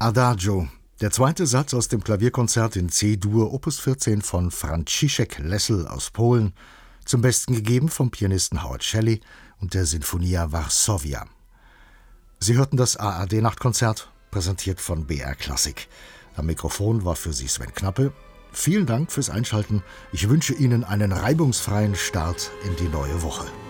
Adagio, der zweite Satz aus dem Klavierkonzert in C-Dur Opus 14 von Franciszek Lessel aus Polen, zum Besten gegeben vom Pianisten Howard Shelley und der Sinfonia Varsovia. Sie hörten das ARD-Nachtkonzert, präsentiert von BR Klassik. Am Mikrofon war für Sie Sven Knappe. Vielen Dank fürs Einschalten. Ich wünsche Ihnen einen reibungsfreien Start in die neue Woche.